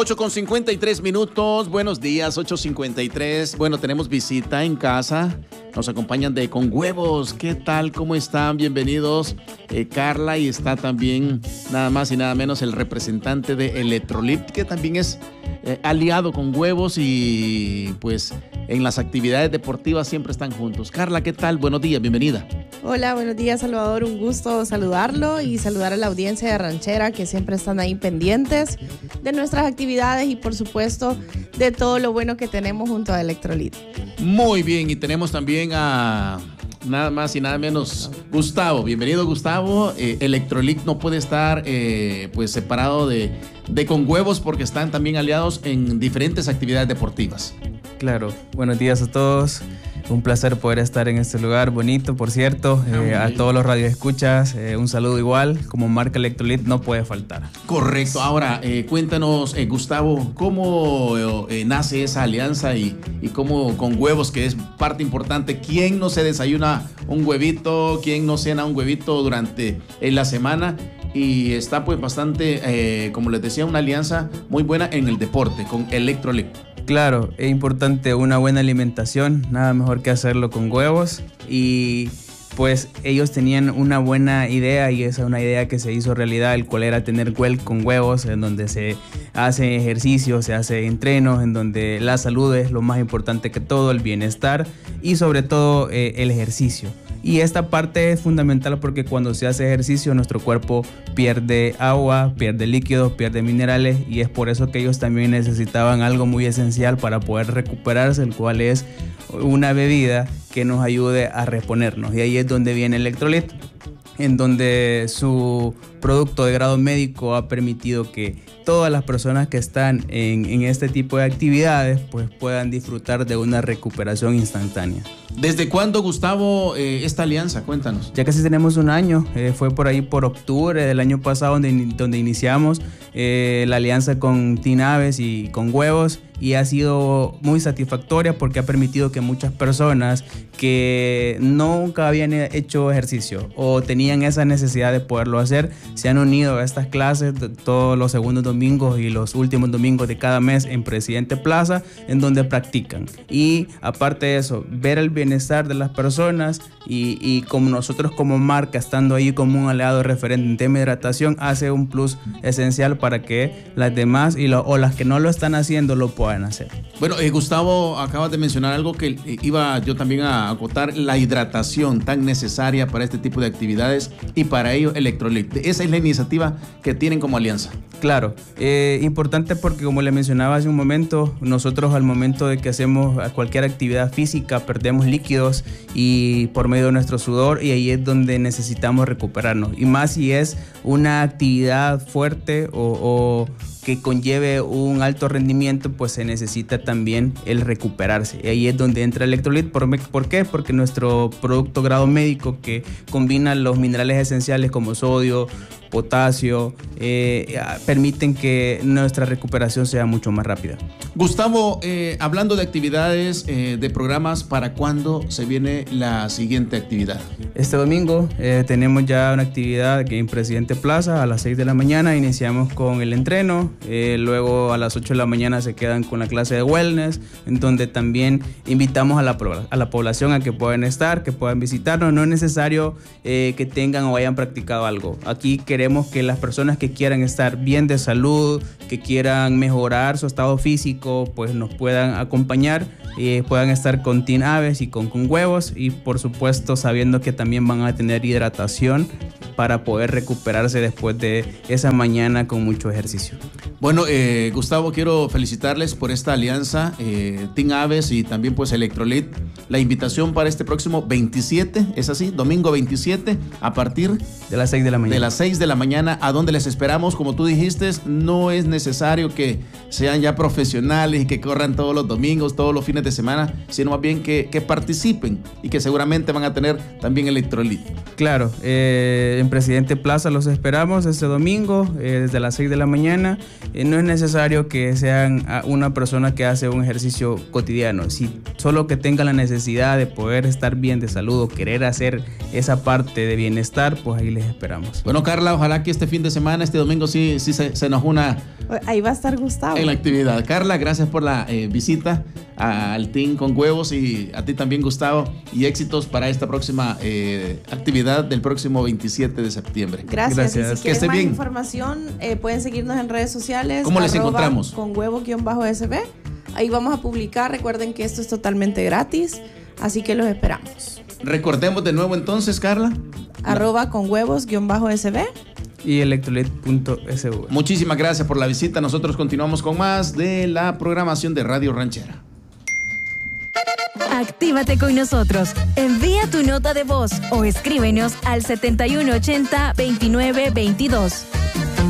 8:53. Buenos días, 8:53. Bueno, tenemos visita en casa. Nos acompañan de Con Huevos. ¿Qué tal? ¿Cómo están? Bienvenidos. Carla, y está también nada más y nada menos el representante de Electrolit, que también es aliado con Huevos y pues en las actividades deportivas siempre están juntos. Carla, ¿qué tal? Buenos días, bienvenida. Hola, buenos días, Salvador. Un gusto saludarlo y saludar a la audiencia de Ranchera, que siempre están ahí pendientes de nuestras actividades y, por supuesto, de todo lo bueno que tenemos junto a Electrolit. Muy bien, y tenemos también a nada más y nada menos Gustavo. Bienvenido, Gustavo. Electrolit no puede estar pues separado de Con Huevos porque están también aliados en diferentes actividades deportivas. Claro, buenos días a todos. Un placer poder estar en este lugar bonito, por cierto. A todos los radioescuchas, un saludo igual. Como marca Electrolit no puede faltar. Correcto. Ahora, cuéntanos, Gustavo, ¿cómo nace esa alianza y cómo Con Huevos, que es parte importante? ¿Quién no se desayuna un huevito? ¿Quién no cena un huevito durante la semana? Y está pues bastante, como les decía, una alianza muy buena en el deporte con Electrolit. Claro, es importante una buena alimentación, nada mejor que hacerlo con Huevos, y pues ellos tenían una buena idea y esa es una idea que se hizo realidad, el cual era tener Con Huevos, en donde se hace ejercicio, se hace entrenos, en donde la salud es lo más importante que todo, el bienestar y sobre todo el ejercicio. Y esta parte es fundamental porque cuando se hace ejercicio nuestro cuerpo pierde agua, pierde líquidos, pierde minerales, y es por eso que ellos también necesitaban algo muy esencial para poder recuperarse, el cual es una bebida que nos ayude a reponernos. Y ahí es donde viene Electrolit, en donde su producto de grado médico ha permitido que todas las personas que están en este tipo de actividades pues puedan disfrutar de una recuperación instantánea. ¿Desde cuándo, Gustavo, esta alianza? Cuéntanos. Ya casi tenemos un año, fue por ahí por octubre del año pasado donde iniciamos la alianza con Team Aves y Con Huevos, y ha sido muy satisfactoria porque ha permitido que muchas personas que nunca habían hecho ejercicio o tenían esa necesidad de poderlo hacer, se han unido a estas clases todos los segundos domingos y los últimos domingos de cada mes en Presidente Plaza, en donde practican. Y aparte de eso, ver el bienestar de las personas y como nosotros como marca, estando ahí como un aliado referente en tema de hidratación, hace un plus esencial para que las demás o las que no lo están haciendo lo puedan hacer. Bueno, Gustavo, acabas de mencionar algo que iba yo también a acotar, la hidratación tan necesaria para este tipo de actividades, y para ello Electrolit. Esa es la iniciativa que tienen como alianza. Claro, importante porque, como le mencionaba hace un momento, nosotros al momento de que hacemos cualquier actividad física perdemos líquidos y por medio de nuestro sudor, y ahí es donde necesitamos recuperarnos, y más si es una actividad fuerte o que conlleve un alto rendimiento, pues se necesita también el recuperarse. Y ahí es donde entra Electrolit. ¿Por qué? Porque nuestro producto grado médico, que combina los minerales esenciales como sodio, potasio, permiten que nuestra recuperación sea mucho más rápida. Gustavo, hablando de actividades, de programas, ¿para cuándo se viene la siguiente actividad? Este domingo tenemos ya una actividad aquí en Presidente Plaza a las 6 de la mañana. Iniciamos con el entreno, luego a las 8 de la mañana se quedan con la clase de wellness, en donde también invitamos a la población a que puedan estar, que puedan visitarnos. No es necesario que tengan o hayan practicado algo. Aquí queremos que las personas que quieran estar bien de salud, que quieran mejorar su estado físico, pues nos puedan acompañar y puedan estar con Team Aves y con Huevos, y por supuesto sabiendo que también van a tener hidratación para poder recuperarse después de esa mañana con mucho ejercicio. Bueno, Gustavo, quiero felicitarles por esta alianza, Team Aves y también pues Electrolit. La invitación para este próximo 27, ¿es así? Domingo 27, a partir de las 6 de la mañana. De las 6 de la mañana, ¿a dónde les esperamos? Como tú dijiste, no es necesario que sean ya profesionales y que corran todos los domingos, todos los fines fines de semana, sino más bien que participen y que seguramente van a tener también electrolit. Claro, en Presidente Plaza los esperamos este domingo desde las 6 de la mañana. No es necesario que sean una persona que hace un ejercicio cotidiano, si solo que tengan la necesidad de poder estar bien de salud o querer hacer esa parte de bienestar, pues ahí les esperamos. Bueno, Carla, ojalá que este fin de semana, este domingo sí se nos una. Ahí va a estar Gustavo En la actividad. Carla, gracias por la visita al Team Con Huevos y a ti también, Gustavo, y éxitos para esta próxima actividad del próximo 27 de septiembre. Gracias. Y si que quieren esté más bien. información, pueden seguirnos en redes sociales. ¿Cómo les encontramos? Con huevo-sb. Ahí vamos a publicar. Recuerden que esto es totalmente gratis, así que los esperamos. Recordemos de nuevo entonces, Carla. @con huevos-sb. Y electrolit.sv. Muchísimas gracias por la visita. Nosotros continuamos con más de la programación de Radio Ranchera. Actívate con nosotros. Envía tu nota de voz o escríbenos al 7180-2922.